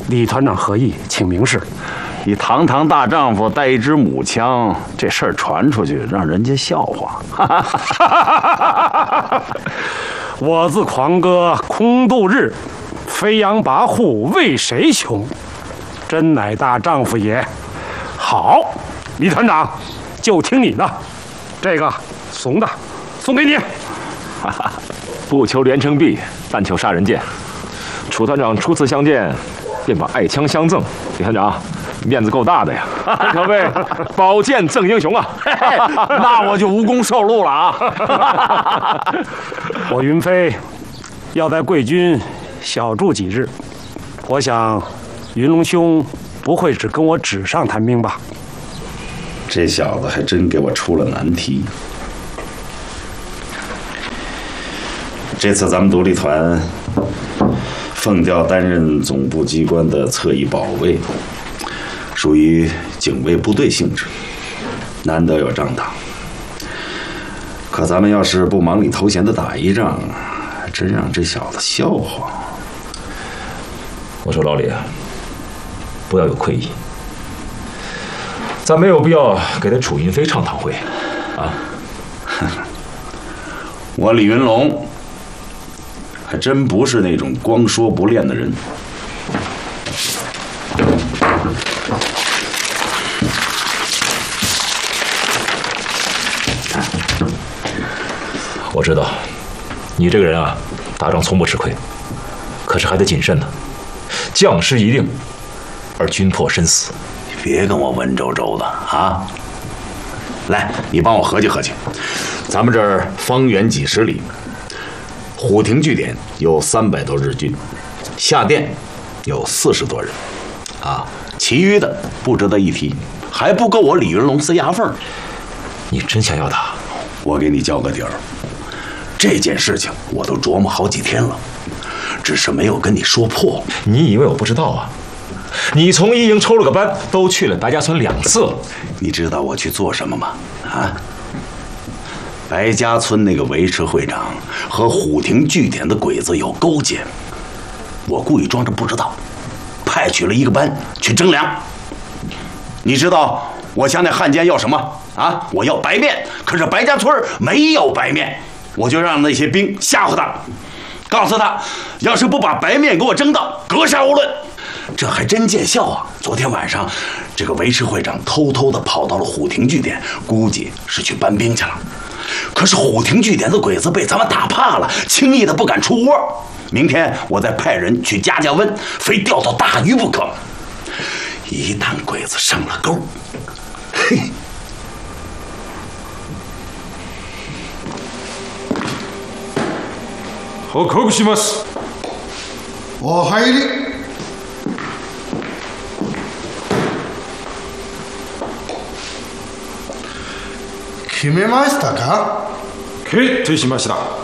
李团长何意，请明示。 你堂堂大丈夫带一支母枪，这事儿传出去，让人家笑话。 我自狂歌空度日，飞扬跋扈为谁穷？真乃大丈夫也。好，李团长，就听你的。这个怂的，送给你。 不求连城璧，但求杀人剑。楚团长初次相见，便把爱枪相赠，李团长面子够大的呀，可谓宝剑赠英雄啊！ 那我就无功受禄了啊！ 我云飞要在贵军小住几日，我想云龙兄不会只跟我纸上谈兵吧？ 这小子还真给我出了难题。这次咱们独立团奉调担任总部机关的侧翼保卫，属于警卫部队性质，难得有仗打。可咱们要是不忙里偷闲的打一仗，真让这小子笑话。 我说老李，不要有愧意，咱没有必要给他楚云飞唱堂会啊。 我李云龙还真不是那种光说不练的人。 我知道，你这个人啊，打仗从不吃亏，可是还得谨慎呢。将士一定，而军破身死。 你别跟我文绉绉的啊！来，你帮我合计合计，咱们这儿方圆几十里，虎亭据点有300多日军，下店有40多人，啊，其余的不值得一提，还不够我李云龙塞牙缝。 你真想要打？ 我给你交个底儿，这件事情我都琢磨好几天了，只是没有跟你说破。 你以为我不知道啊？你从一营抽了个班，都去了白家村2次了。 你知道我去做什么吗？啊？白家村那个维持会长和虎亭据点的鬼子有勾结，我故意装着不知道，派去了一个班去征粮。你知道我向那汉奸要什么啊？我要白面，可是白家村没有白面，我就让那些兵吓唬他，告诉他，要是不把白面给我征到，格杀勿论。这还真见效啊！昨天晚上，这个维持会长偷偷的跑到了虎亭据点，估计是去搬兵去了。可是虎亭据点的鬼子被咱们打怕了，轻易的不敢出窝。明天我再派人去加温，非钓到大鱼不可。一旦鬼子上了钩，嘿！ 報告します。 お入り。決めましたか？ 決定しました。